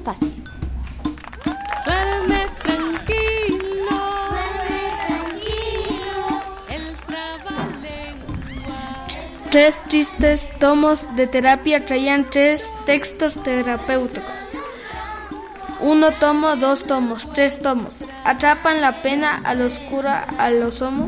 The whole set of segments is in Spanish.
fácil. Duerme tranquilo. El trabalengua. 3 tristes tomos de terapia traían 3 textos terapéuticos. 1 tomo, 2 tomos, 3 tomos. Atrapan la pena a la oscura a los homos.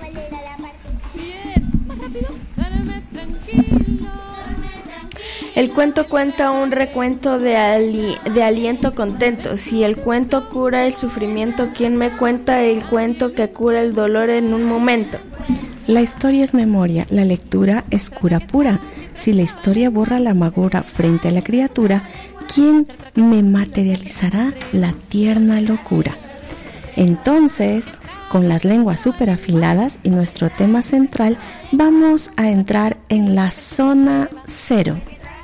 El cuento cuenta un recuento de aliento contento. Si el cuento cura el sufrimiento, ¿quién me cuenta el cuento que cura el dolor en un momento? La historia es memoria, la lectura es cura pura. Si la historia borra la amargura frente a la criatura, ¿quién me materializará la tierna locura? Entonces, con las lenguas súper afiladas y nuestro tema central, vamos a entrar en la zona 0.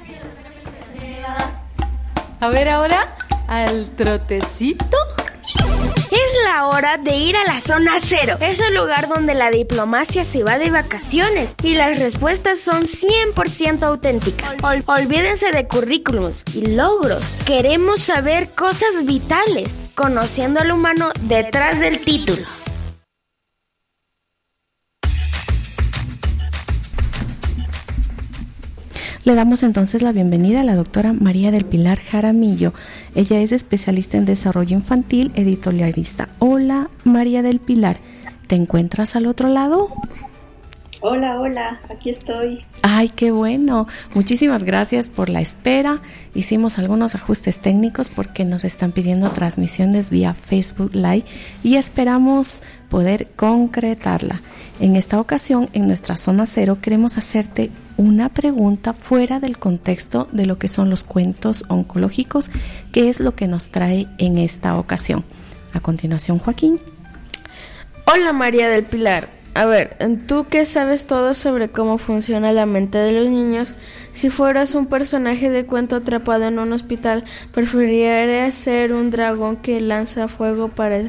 A ver ahora, al trotecito. Es la hora de ir a la zona 0. Es el lugar donde la diplomacia se va de vacaciones y las respuestas son 100% auténticas. Olvídense de currículums y logros. Queremos saber cosas vitales, conociendo al humano detrás del título. Le damos entonces la bienvenida a la doctora María del Pilar Jaramillo. Ella es especialista en desarrollo infantil, editorialista. Hola, María del Pilar, ¿te encuentras al otro lado? Hola, aquí estoy. Ay, qué bueno. Muchísimas gracias por la espera. Hicimos algunos ajustes técnicos porque nos están pidiendo transmisiones vía Facebook Live y esperamos poder concretarla. En esta ocasión, en nuestra zona 0, queremos hacerte una pregunta fuera del contexto de lo que son los cuentos oncológicos, que es lo que nos trae en esta ocasión. A continuación, Joaquín. Hola, María del Pilar. A ver, tú que sabes todo sobre cómo funciona la mente de los niños, si fueras un personaje de cuento atrapado en un hospital, ¿preferirías ser un dragón que lanza fuego para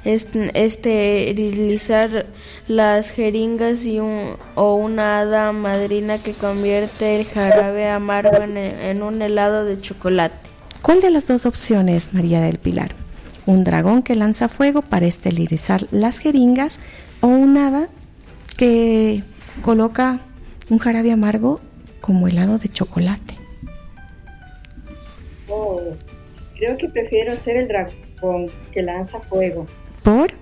esterilizar las jeringas o una hada madrina que convierte el jarabe amargo en un helado de chocolate? ¿Cuál de las dos opciones, María del Pilar? ¿Un dragón que lanza fuego para esterilizar las jeringas o un hada que coloca un jarabe amargo como helado de chocolate? Creo que prefiero ser el dragón que lanza fuego. ¿Por?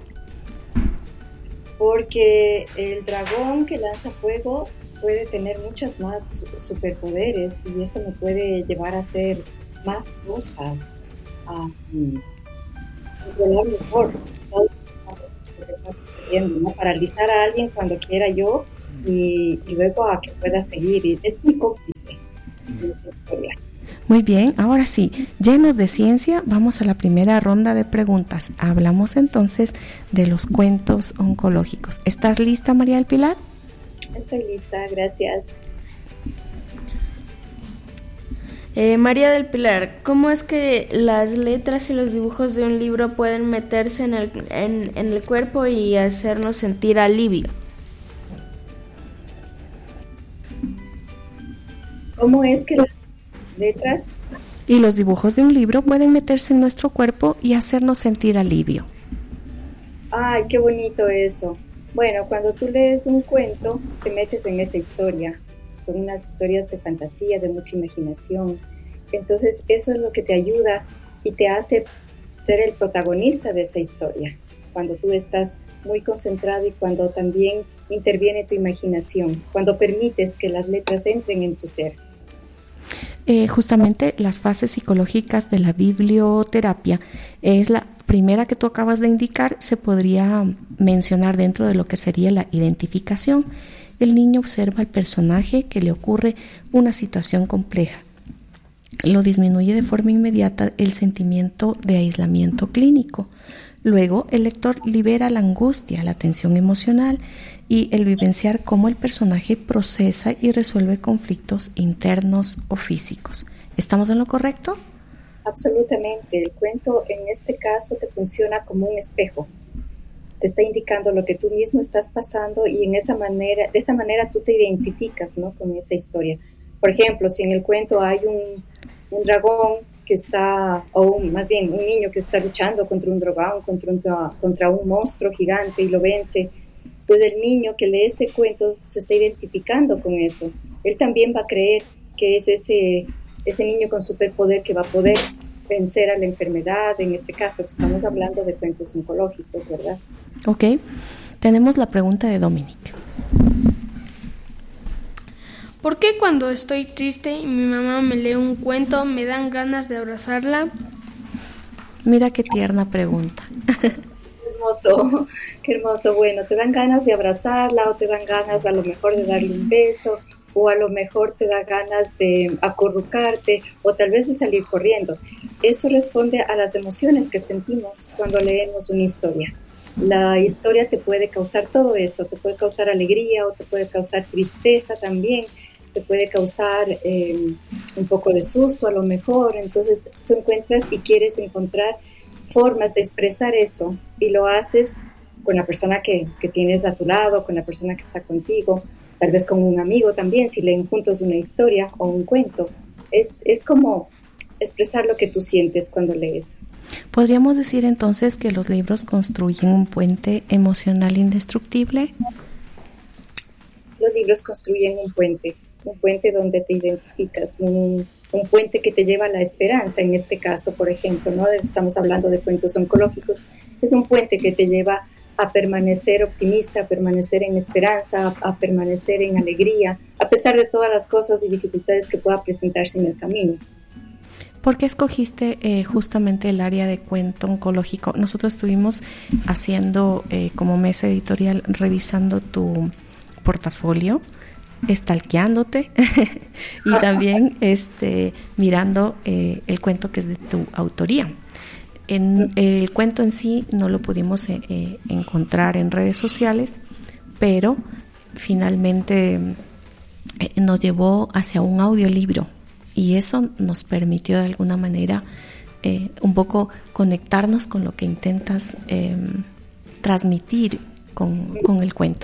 Porque el dragón que lanza fuego puede tener muchas más superpoderes y eso me puede llevar a hacer más cosas, a controlar mejor todo lo que está sucediendo, ¿no? Paralizar a alguien cuando quiera yo y luego a que pueda seguir. Y es mi cómplice en esa historia. Muy bien, ahora sí, llenos de ciencia, vamos a la primera ronda de preguntas. Hablamos entonces de los cuentos oncológicos. ¿Estás lista, María del Pilar? Estoy lista, gracias. María del Pilar, ¿cómo es que las letras y los dibujos de un libro pueden meterse en el cuerpo y hacernos sentir alivio? ¿Cómo es que las letras y los dibujos de un libro pueden meterse en nuestro cuerpo y hacernos sentir alivio? Ay, qué bonito eso. Bueno, cuando tú lees un cuento, te metes en esa historia. Son unas historias de fantasía, de mucha imaginación. Entonces, eso es lo que te ayuda y te hace ser el protagonista de esa historia. Cuando tú estás muy concentrado y cuando también interviene tu imaginación, cuando permites que las letras entren en tu ser. Justamente las fases psicológicas de la biblioterapia es la primera que tú acabas de indicar, se podría mencionar dentro de lo que sería la identificación. El niño observa al personaje que le ocurre una situación compleja. Lo disminuye de forma inmediata el sentimiento de aislamiento clínico. Luego, el lector libera la angustia, la tensión emocional y el vivenciar cómo el personaje procesa y resuelve conflictos internos o físicos. ¿Estamos en lo correcto? Absolutamente. El cuento en este caso te funciona como un espejo. Te está indicando lo que tú mismo estás pasando y de esa manera tú te identificas, ¿no?, con esa historia. Por ejemplo, si en el cuento hay un dragón que está, o más bien un niño que está luchando contra un dragón, contra un monstruo gigante y lo vence, pues el niño que lee ese cuento se está identificando con eso. Él también va a creer que es ese niño con superpoder que va a poder vencer a la enfermedad, en este caso que estamos hablando de cuentos oncológicos, ¿verdad? Ok, tenemos la pregunta de Dominic. ¿Por qué cuando estoy triste y mi mamá me lee un cuento me dan ganas de abrazarla? Mira qué tierna pregunta. Qué hermoso. Bueno, te dan ganas de abrazarla o te dan ganas a lo mejor de darle un beso o a lo mejor te da ganas de acurrucarte o tal vez de salir corriendo. Eso responde a las emociones que sentimos cuando leemos una historia. La historia te puede causar todo eso, te puede causar alegría o te puede causar tristeza también, te puede causar un poco de susto a lo mejor. Entonces tú encuentras y quieres encontrar formas de expresar eso y lo haces con la persona que tienes a tu lado, con la persona que está contigo, tal vez con un amigo también, si leen juntos una historia o un cuento. Es como expresar lo que tú sientes cuando lees. ¿Podríamos decir entonces que los libros construyen un puente emocional indestructible? Los libros construyen un puente donde te identificas, un puente que te lleva a la esperanza. En este caso, por ejemplo, ¿no? Estamos hablando de cuentos oncológicos, es un puente que te lleva a permanecer optimista, a permanecer en esperanza, a permanecer en alegría, a pesar de todas las cosas y dificultades que pueda presentarse en el camino. ¿Por qué escogiste justamente el área de cuento oncológico? Nosotros estuvimos haciendo como mesa editorial, revisando tu portafolio, stalkeándote y también mirando el cuento que es de tu autoría. El cuento en sí no lo pudimos encontrar en redes sociales, pero finalmente nos llevó hacia un audiolibro y eso nos permitió de alguna manera un poco conectarnos con lo que intentas transmitir con el cuento.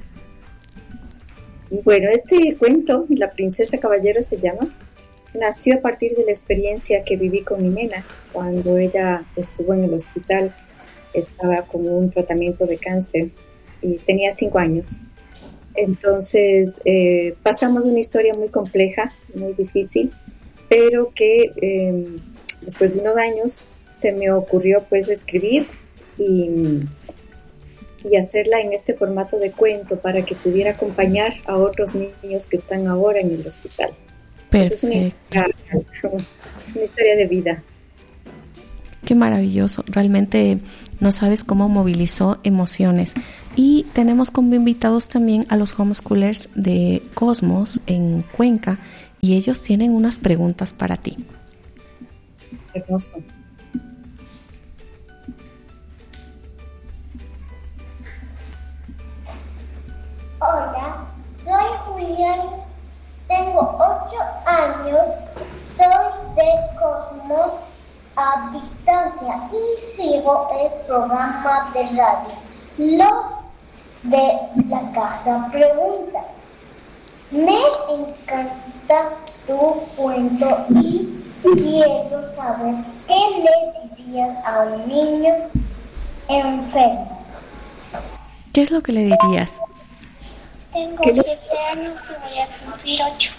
Bueno, este cuento, La princesa caballero se llama, nació a partir de la experiencia que viví con mi nena cuando ella estuvo en el hospital. Estaba con un tratamiento de cáncer y tenía 5 años. Entonces pasamos una historia muy compleja, muy difícil, pero que después de unos años se me ocurrió pues escribir y hacerla en este formato de cuento para que pudiera acompañar a otros niños que están ahora en el hospital. Es una historia de vida. Qué maravilloso, realmente no sabes cómo movilizó emociones. Y tenemos como invitados también a los homeschoolers de Cosmos en Cuenca y ellos tienen unas preguntas para ti. Hermoso. Hola, soy Julián, tengo 8 años, soy de Cosmos a distancia y sigo el programa de radio. Lo de la casa pregunta. Me encanta tu cuento y quiero saber qué le dirías a un niño enfermo. ¿Qué es lo que le dirías? Tengo 7 años y voy a cumplir 8.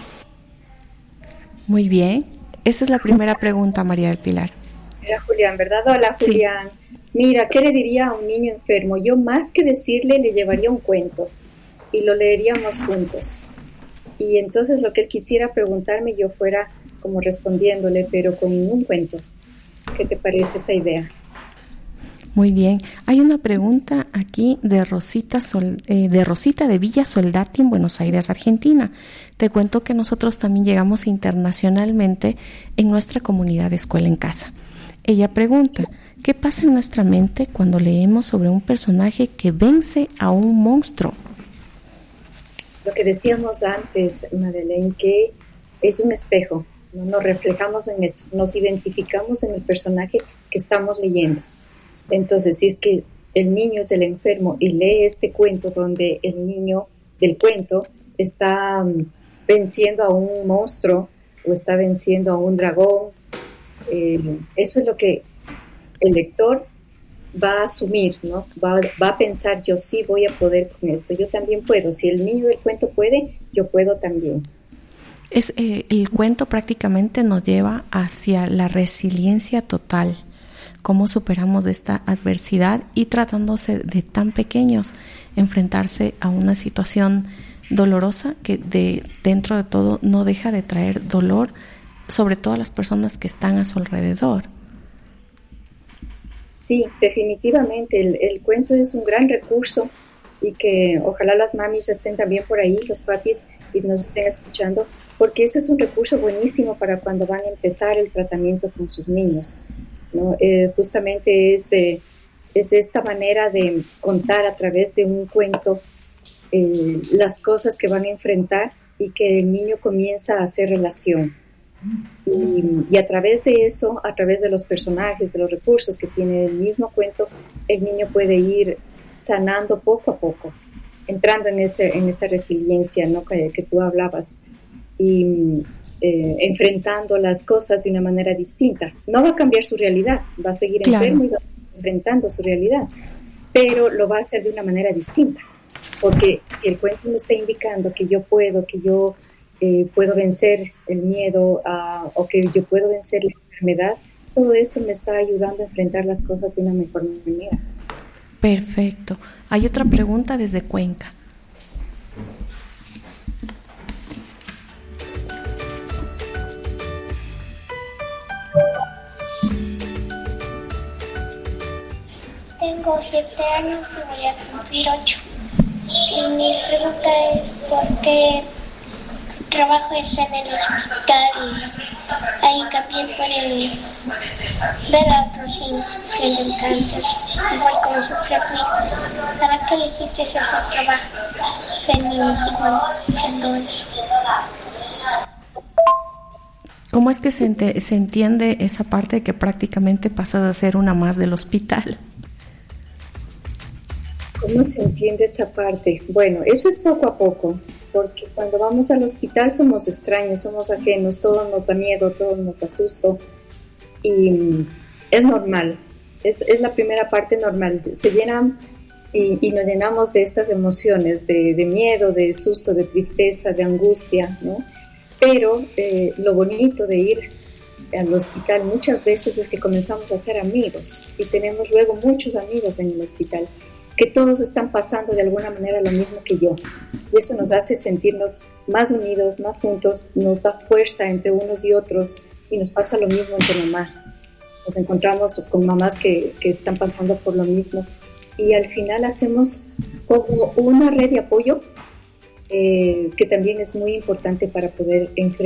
Muy bien. Esa es la primera pregunta, María del Pilar. Era Julián, ¿verdad? Hola, Julián. Sí. Mira, ¿qué le diría a un niño enfermo? Yo más que decirle, le llevaría un cuento y lo leeríamos juntos. Y entonces lo que él quisiera preguntarme, yo fuera como respondiéndole, pero con un cuento. ¿Qué te parece esa idea? Muy bien. Hay una pregunta aquí de Rosita de Villa Soldati en Buenos Aires, Argentina. Te cuento que nosotros también llegamos internacionalmente en nuestra comunidad de Escuela en Casa. Ella pregunta, ¿qué pasa en nuestra mente cuando leemos sobre un personaje que vence a un monstruo? Lo que decíamos antes, Madeleine, que es un espejo. ¿No? Nos reflejamos en eso, nos identificamos en el personaje que estamos leyendo. Entonces, si es que el niño es el enfermo y lee este cuento donde el niño del cuento está venciendo a un monstruo o está venciendo a un dragón Eso es lo que el lector va a asumir, ¿no? Va a pensar, yo sí voy a poder con esto, yo también puedo. Si el niño del cuento puede, yo puedo también. El cuento prácticamente nos lleva hacia la resiliencia total, cómo superamos esta adversidad y tratándose de tan pequeños, enfrentarse a una situación dolorosa que dentro de todo no deja de traer dolor, sobre todo a las personas que están a su alrededor. Sí, definitivamente el cuento es un gran recurso y que ojalá las mamis estén también por ahí, los papis, y nos estén escuchando, porque ese es un recurso buenísimo para cuando van a empezar el tratamiento con sus niños, ¿no? Justamente es esta manera de contar a través de un cuento las cosas que van a enfrentar y que el niño comienza a hacer relación. Y a través de eso, a través de los personajes, de los recursos que tiene el mismo cuento, el niño puede ir sanando poco a poco, entrando en esa resiliencia, ¿no? que tú hablabas, y enfrentando las cosas de una manera distinta. No va a cambiar su realidad, va a seguir enfermo y va a seguir enfrentando su realidad, pero lo va a hacer de una manera distinta, porque si el cuento me está indicando que yo puedo vencer el miedo o que yo puedo vencer la enfermedad, todo eso me está ayudando a enfrentar las cosas de una mejor manera. Perfecto. Hay otra pregunta desde Cuenca. Tengo 7 años y voy a cumplir 8. Y mi pregunta es ¿por qué trabajo es en el hospital y ahí también puedes ver a otros niños sufriendo de cáncer, igual como sufre tu hijo? ¿Para qué elegiste ese trabajo? Ser niños igual haciendo eso. ¿Cómo es que se entiende esa parte de que prácticamente pasas a ser una más del hospital? ¿Cómo se entiende esta parte? Bueno, eso es poco a poco, porque cuando vamos al hospital somos extraños, somos ajenos, todo nos da miedo, todo nos da susto, y es normal, es la primera parte normal. Se llenan y nos llenamos de estas emociones, de miedo, de susto, de tristeza, de angustia, ¿no? Pero lo bonito de ir al hospital muchas veces es que comenzamos a ser amigos y tenemos luego muchos amigos en el hospital, que todos están pasando de alguna manera lo mismo que yo. Y eso nos hace sentirnos más unidos, más juntos, nos da fuerza entre unos y otros, y nos pasa lo mismo entre mamás. Nos encontramos con mamás que están pasando por lo mismo, y al final hacemos como una red de apoyo que también es muy importante para poder enfrentar